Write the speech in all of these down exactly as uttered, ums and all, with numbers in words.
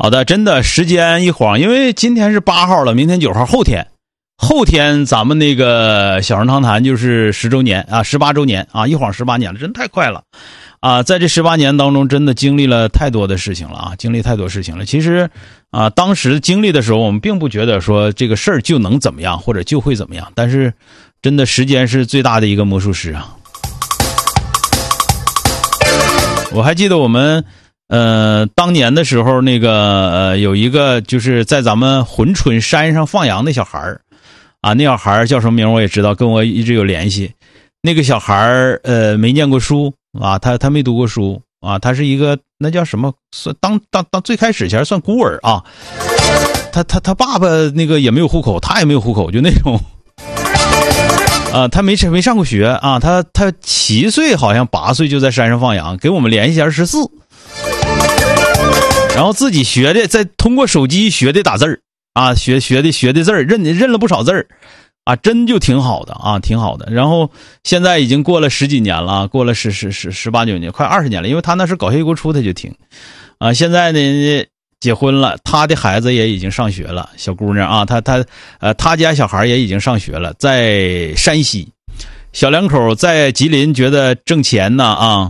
好的，真的时间一晃，因为今天是八号了，明天九号，后天，后天咱们那个小人堂谈就是十周年啊，十八周年啊，一晃十八年了，真太快了啊！在这十八年当中，真的经历了太多的事情了啊，经历太多事情了。其实啊，当时经历的时候，我们并不觉得说这个事儿就能怎么样，或者就会怎么样，但是真的时间是最大的一个魔术师啊！我还记得我们。呃，当年的时候，那个呃，有一个就是在咱们珲春山上放羊的小孩儿，啊，那小孩儿叫什么名我也知道，跟我一直有联系。那个小孩儿呃没念过书啊，他他没读过书啊，他是一个那叫什么，算当当当最开始前算孤儿啊。他他他爸爸那个也没有户口，他也没有户口，就那种。啊，他没没上过学啊，他他七岁好像八岁就在山上放羊，给我们联系前十四。然后自己学的，再通过手机学的打字儿啊，学学的学的字儿，认认了不少字儿啊，真就挺好的啊，挺好的。然后现在已经过了十几年了，过了十十十十八九年，快二十年了，因为他那是搞黑国出，他就听啊。现在呢，结婚了，他的孩子也已经上学了，小姑娘啊，他他呃，他家小孩也已经上学了，在山西，小两口在吉林觉得挣钱呢啊。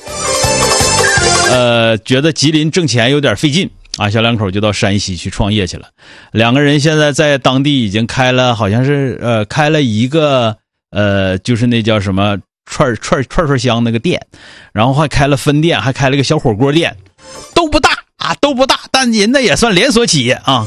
呃，觉得吉林挣钱有点费劲啊，小两口就到山西去创业去了。两个人现在在当地已经开了，好像是呃开了一个呃，就是那叫什么串串串串香那个店，然后还开了分店，还开了个小火锅店，都不大啊，都不大，但人那也算连锁企业啊。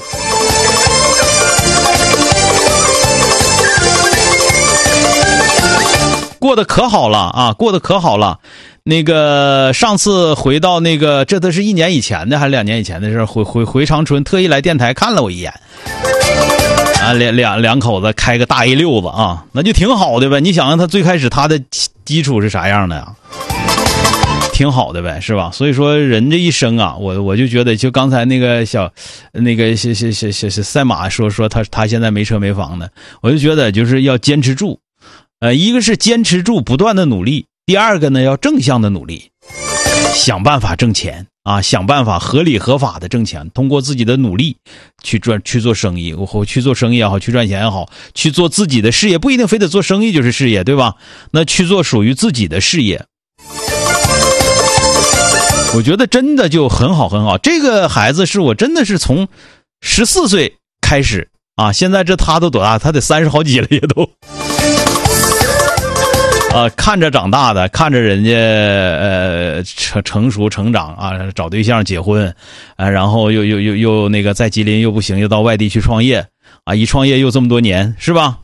过得可好了啊，过得可好了。那个上次回到那个，这都是一年以前的还是两年以前的事，回回回长春，特意来电台看了我一眼，啊，两两两口子开个大 A 六子啊，那就挺好的呗。你想想他最开始他的基础是啥样的呀？挺好的呗，是吧？所以说人这一生啊，我我就觉得，就刚才那个小那个小小小小赛马说说他他现在没车没房的，我就觉得就是要坚持住，呃，一个是坚持住，不断的努力。第二个呢，要正向的努力，想办法挣钱啊，想办法合理合法的挣钱，通过自己的努力去赚去做生意，或去做生意也好，去赚钱也好，去做自己的事业，不一定非得做生意就是事业，对吧？那去做属于自己的事业，我觉得真的就很好很好。这个孩子是我真的是从十四岁开始啊，现在这他都多大？他得三十好几了也都。呃，看着长大的，看着人家呃成成熟成长啊，找对象结婚，啊，然后又又又又那个在吉林又不行，又到外地去创业，啊，一创业又这么多年，是吧？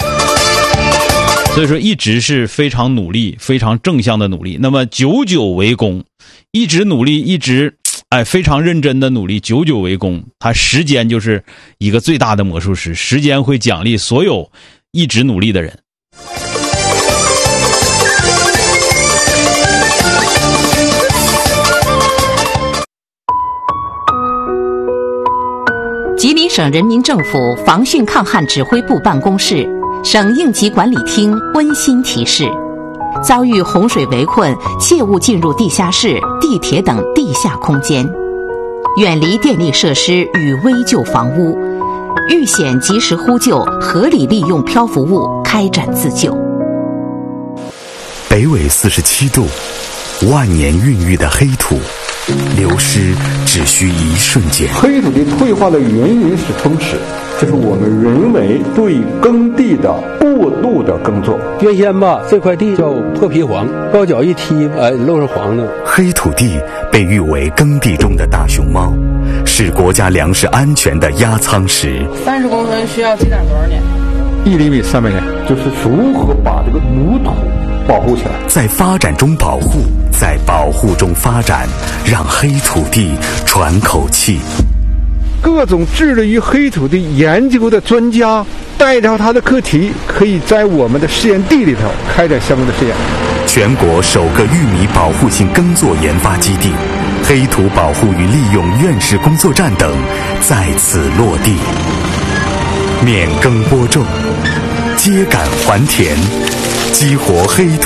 所以说一直是非常努力，非常正向的努力。那么久久为功，一直努力，一直哎非常认真的努力，久久为功。他时间就是一个最大的魔术师，时间会奖励所有一直努力的人。 吉林省人民政府防汛抗旱指挥部办公室、省应急管理厅温馨提示：遭遇洪水围困，切勿进入地下室、地铁等地下空间，远离电力设施与危旧房屋，遇险及时呼救，合理利用漂浮物开展自救。 北纬四十七度，万年孕育的黑土，流失只需一瞬间。 黑土地退化的原因是风蚀，这是我们人为对耕地的过度的耕作。 原先吧，这块地叫破皮黄，高脚一踢，哎，露是黄的。 黑土地被誉为耕地中的大熊猫，是国家粮食安全的压舱石。 三十公分需要积攒多少年？ 一厘米三百年，就是如何把这个母土保护起来， 在发展中保护，在保护中发展，让黑土地喘口气。 各种致力于黑土地研究的专家带着他的课题，可以在我们的实验地里头开展相关的实验。 全国首个玉米保护性耕作研发基地、黑土保护与利用院士工作站等在此落地，免耕播种，秸秆还田，激活黑土。